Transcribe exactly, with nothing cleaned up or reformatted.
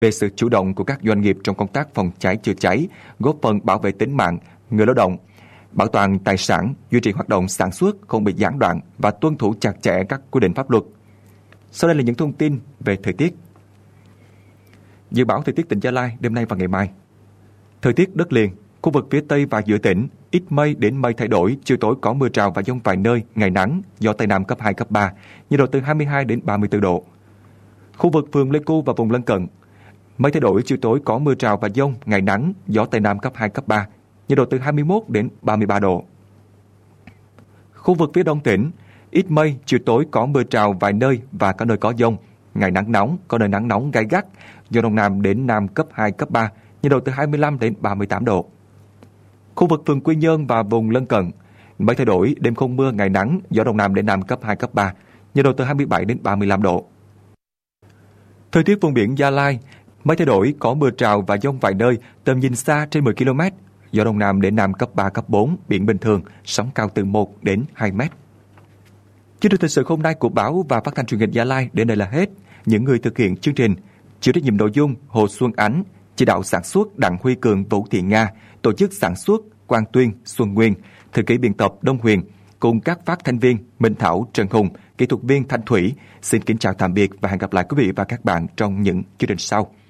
về sự chủ động của các doanh nghiệp trong công tác phòng cháy chữa cháy, góp phần bảo vệ tính mạng người lao động, bảo toàn tài sản, duy trì hoạt động sản xuất không bị gián đoạn và tuân thủ chặt chẽ các quy định pháp luật. Sau đây là những thông tin về thời tiết. Dự báo thời tiết tỉnh Gia Lai đêm nay và ngày mai. Thời tiết đất liền, khu vực phía Tây và giữa tỉnh, ít mây đến mây thay đổi, chiều tối có mưa rào và dông vài nơi, ngày nắng, gió Tây Nam cấp hai, cấp ba, nhiệt độ từ hai mươi hai đến ba mươi tư độ. Khu vực phường Pleiku và vùng lân cận, mây thay đổi, chiều tối có mưa rào và dông, ngày nắng, gió Tây Nam cấp hai, cấp ba, nhiệt độ từ hai mươi mốt đến ba mươi ba độ. Khu vực phía Đông tỉnh, ít mây, chiều tối có mưa rào vài nơi và có nơi có dông, ngày nắng nóng, có nơi nắng nóng gay gắt, gió Đông Nam đến Nam cấp hai, cấp ba, nhiệt độ từ hai mươi lăm đến ba mươi tám độ. Khu vực phường Quy Nhơn và vùng lân cận, mây thay đổi, đêm không mưa, ngày nắng, gió Đông Nam đến Nam cấp hai, cấp ba, nhiệt độ từ hai mươi bảy đến ba mươi lăm độ. Thời tiết vùng biển Gia Lai, mây thay đổi, có mưa rào và dông vài nơi, tầm nhìn xa trên mười ki lô mét, gió Đông Nam đến Nam cấp ba, cấp bốn, biển bình thường, sóng cao từ một đến hai mét. Chương trình thời sự hôm nay của báo và phát thanh truyền hình Gia Lai đến đây là hết. Những người thực hiện chương trình: chịu trách nhiệm nội dung Hồ Xuân Ánh, chỉ đạo sản xuất Đặng Huy Cường, Vũ Thị Nga, tổ chức sản xuất Quang Tuyên, Xuân Nguyên, thư ký biên tập Đông Huyền, cùng các phát thanh viên Minh Thảo, Trần Hùng, kỹ thuật viên Thanh Thủy. Xin kính chào tạm biệt và hẹn gặp lại quý vị và các bạn trong những chương trình sau.